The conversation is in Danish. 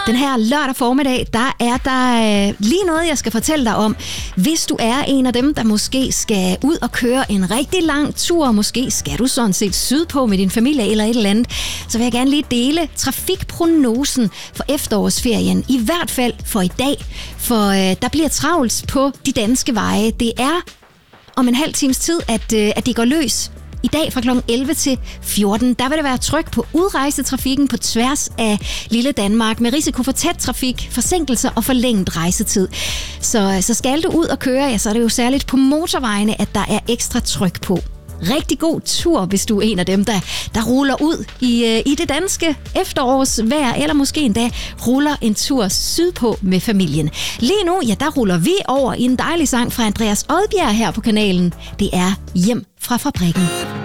Den her lørdag formiddag, der er der lige noget, jeg skal fortælle dig om. Hvis du er en af dem, der måske skal ud og køre en rigtig lang tur, måske skal du sådan set sydpå med din familie eller et eller andet, så vil jeg gerne lige dele trafikprognosen for efterårsferien. I hvert fald for i dag, for der bliver travlt på de danske veje. Det er om en halv times tid, at det går løs. I dag fra kl. 11 til 14, der vil der være tryk på udrejsetrafikken på tværs af lille Danmark med risiko for tæt trafik, forsinkelser og forlænget rejsetid. Så skal du ud og køre, ja, så er det jo særligt på motorvejene, at der er ekstra tryk på. Rigtig god tur, hvis du er en af dem, der ruller ud i det danske efterårsvejr, eller måske endda ruller en tur sydpå med familien. Lige nu, ja, der ruller vi over i en dejlig sang fra Andreas Odbjerg her på kanalen. Det er Hjem fra fabrikken.